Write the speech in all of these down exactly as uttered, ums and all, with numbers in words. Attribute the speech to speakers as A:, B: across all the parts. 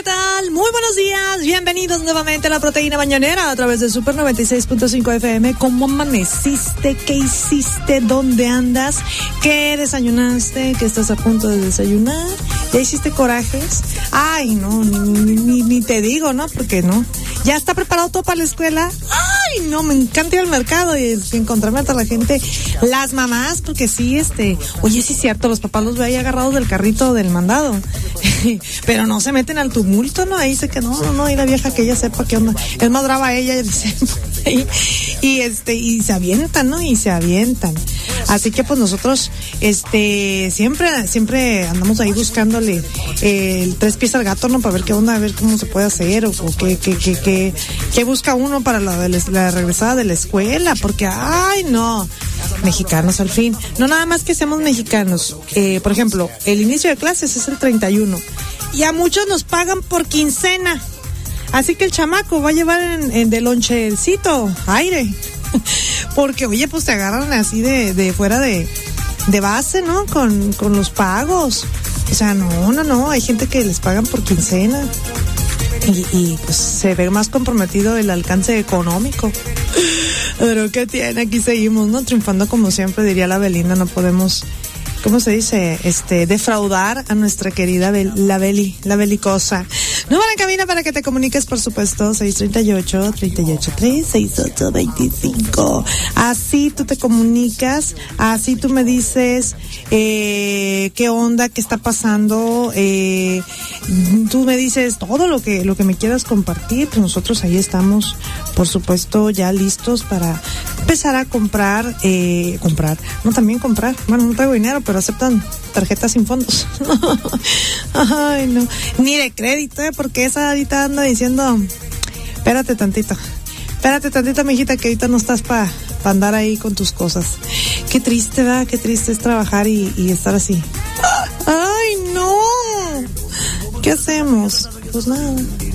A: tal? Muy buenos días, bienvenidos nuevamente a La Proteína Mañanera a través de Super noventa y seis punto cinco F M. ¿Cómo amaneciste? ¿Qué hiciste? ¿Dónde andas? ¿Qué desayunaste? ¿Qué estás a punto de desayunar? ¿Ya hiciste corajes? Ay, no, ni, ni, ni te digo, ¿no? Porque no. ¿Ya está preparado todo para la escuela? Ay, no, me encanta ir al mercado y encontrarme a toda la gente, las mamás, porque sí, este, oye, sí es cierto, los papás los veo ahí agarrados del carrito del mandado, pero no se meten al tumulto, ¿no? Ahí dice que no, no, no, y la vieja que ella sepa qué onda, es más brava ella, y, y este, y se avientan, ¿no? Y se avientan. Así que pues nosotros, este, siempre, siempre andamos ahí buscándole eh, el tres pies al gato, ¿no? Para ver qué onda, a ver cómo se puede hacer, o, o qué, qué, qué, qué, qué busca uno para la, de la, la regresada de la escuela, porque, ay, no, mexicanos al fin. No nada más que seamos mexicanos. Eh, por ejemplo, el inicio de clases es el treinta y uno, y a muchos nos pagan por quincena. Así que el chamaco va a llevar en, en de lonchecito aire. Porque, oye, pues te agarran así de, de fuera de, de base, ¿no? Con, con los pagos. O sea, no, no, no. Hay gente que les pagan por quincena. Y, y pues se ve más comprometido el alcance económico. Pero ¿qué tiene? Aquí seguimos, ¿no? Triunfando como siempre, diría la Belinda. No podemos, ¿cómo se dice? Este, defraudar a nuestra querida Bel, la Beli, la belicosa. Número en cabina para que te comuniques, por supuesto, seis tres ocho, tres ocho tres, seis ocho dos cinco. Así tú te comunicas, así tú me dices eh, qué onda, qué está pasando, eh, tú me dices todo lo que lo que me quieras compartir, pues nosotros ahí estamos, por supuesto, ya listos para empezar a comprar, eh, comprar, no también comprar, bueno, no traigo dinero, pero aceptan tarjetas sin fondos. Ay, no, ni de crédito, ¿eh? Porque esa ahorita anda diciendo, espérate tantito, espérate tantito, mijita, que ahorita no estás para pa andar ahí con tus cosas. Qué triste, ¿verdad? Qué triste es trabajar y, y estar así. Ay, no, ¿qué hacemos? Pues nada.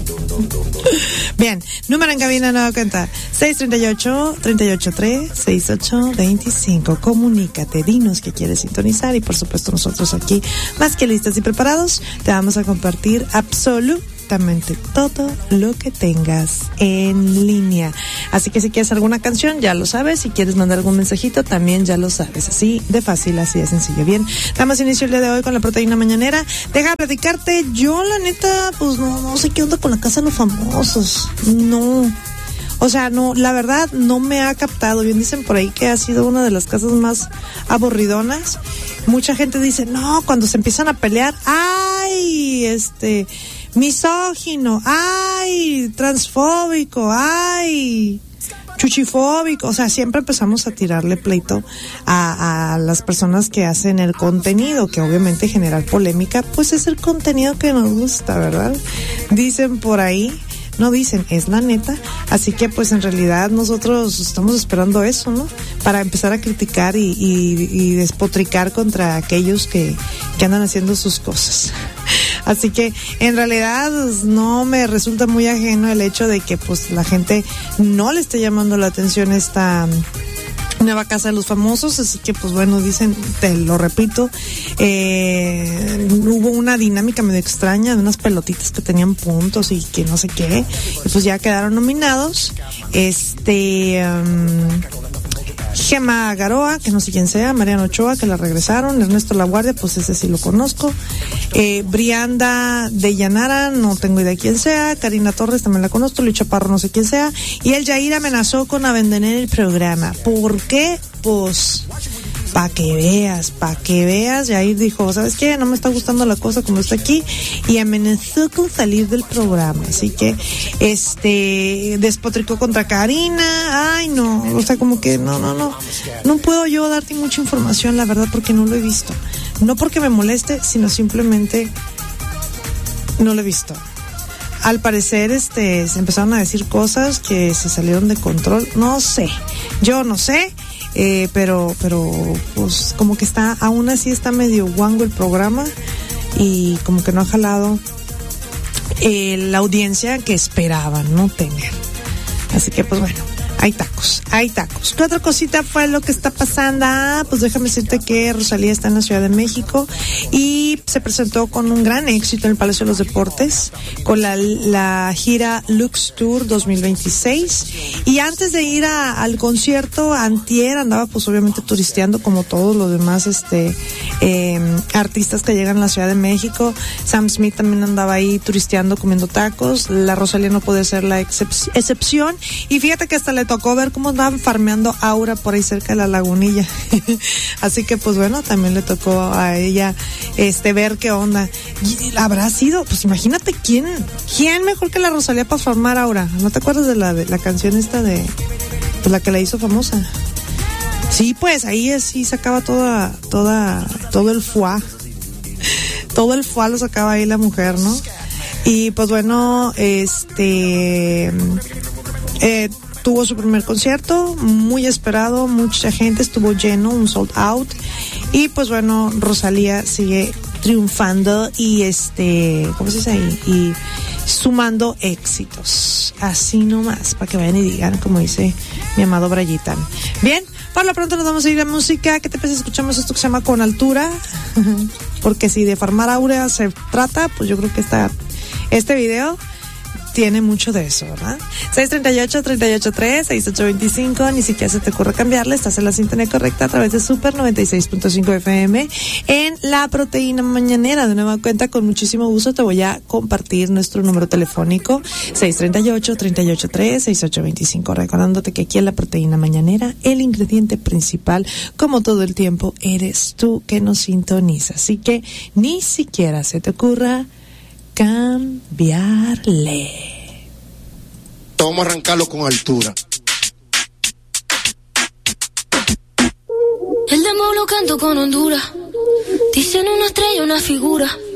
A: Bien, número en cabina, nueva cuenta, seis tres ocho, tres ocho tres, seis ocho dos cinco. Comunícate, dinos que quieres sintonizar y por supuesto nosotros aquí, más que listos y preparados, te vamos a compartir absolutamente todo lo que tengas en línea. Así que si quieres alguna canción, ya lo sabes. Si quieres mandar algún mensajito, también ya lo sabes. Así de fácil, así de sencillo. Bien, damos inicio el día de hoy con La Proteína Mañanera. Deja de platicarte, yo la neta, pues no, no sé qué onda con la Casa de los Famosos. No. O sea, no, la verdad no me ha captado. Bien dicen por ahí que ha sido una de las casas más aburridonas. Mucha gente dice, no, cuando se empiezan a pelear, ay, este, misógino, ay, transfóbico, ay, chuchifóbico. O sea, siempre empezamos a tirarle pleito a, a las personas que hacen el contenido, que obviamente generar polémica, pues es el contenido que nos gusta, ¿verdad? Dicen por ahí. No dicen, es la neta. Así que pues en realidad nosotros estamos esperando eso, ¿no? Para empezar a criticar y, y, y despotricar contra aquellos que, que andan haciendo sus cosas. Así que en realidad no me resulta muy ajeno el hecho de que pues la gente no le esté llamando la atención esta nueva Casa de los Famosos. Así que pues bueno, dicen, te lo repito, eh, hubo una dinámica medio extraña de unas pelotitas que tenían puntos y que no sé qué, y pues ya quedaron nominados este um, Gemma Garoa, que no sé quién sea, Mariano Ochoa, que la regresaron, Ernesto Laguardia, pues ese sí lo conozco, eh, Brianda de Llanara, no tengo idea de quién sea, Karina Torres también la conozco, Luis Chaparro no sé quién sea, y el Yair amenazó con abandonar el programa. ¿Por qué? Pues pa' que veas, pa' que veas. Yair dijo, ¿sabes qué? No me está gustando la cosa como está aquí, y amenazó con salir del programa. Así que, este, despotricó contra Karina. Ay, no, o sea, como que no, no, no, no puedo yo darte mucha información, la verdad, porque no lo he visto. No porque me moleste, sino simplemente no lo he visto. Al parecer, este, se empezaron a decir cosas que se salieron de control. No sé, yo no sé. Eh, pero, pero, pues, como que está, aún así está medio guango el programa y como que no ha jalado eh, la audiencia que esperaban, ¿no? Tener. Así que, pues bueno, Hay tacos, hay tacos. ¿Qué otra cosita fue lo que está pasando? Ah, pues déjame decirte que Rosalía está en la Ciudad de México y se presentó con un gran éxito en el Palacio de los Deportes con la, la gira Lux Tour dos mil veintiséis. Y antes de ir a, al concierto, antier andaba pues obviamente turisteando como todos los demás este eh, artistas que llegan a la Ciudad de México. Sam Smith también andaba ahí turisteando, comiendo tacos. La Rosalía no puede ser la excep- excepción. Y fíjate que hasta le tocó ver cómo andaban farmeando Aura por ahí cerca de la Lagunilla. Así que pues bueno, también le tocó a ella este ver qué onda. Y habrá sido, pues imagínate quién, quién mejor que la Rosalía para farmar Aura. ¿No te acuerdas de la, de la canción esta de, pues la que la hizo famosa? Sí, pues ahí sí sacaba toda, toda, todo el foie. Todo el foie lo sacaba ahí la mujer, ¿no? Y pues bueno, este, eh, tuvo su primer concierto, muy esperado, mucha gente, estuvo lleno, un sold out. Y pues bueno, Rosalía sigue triunfando y este, ¿cómo se dice ahí? Y sumando éxitos. Así nomás, para que vayan y digan, como dice mi amado Brayitan. Bien, por lo pronto nos vamos a ir a música. ¿Qué te parece? Escuchamos esto que se llama Con Altura. Porque si de farmar Aura se trata, pues yo creo que esta, este video tiene mucho de eso, ¿verdad? seis tres ocho, tres ocho tres, seis ocho dos cinco, ni siquiera se te ocurre cambiarle, estás en la sintonía correcta a través de Super noventa y seis punto cinco F M en La Proteína Mañanera. De nueva cuenta, con muchísimo gusto te voy a compartir nuestro número telefónico seis tres ocho, tres ocho tres, seis ocho dos cinco, recordándote que aquí en La Proteína Mañanera el ingrediente principal, como todo el tiempo, eres tú que nos sintonizas, así que ni siquiera se te ocurra cambiarle.
B: Vamos a arrancarlo con altura.
C: El demo lo canto con Honduras. Dicen una estrella, una figura.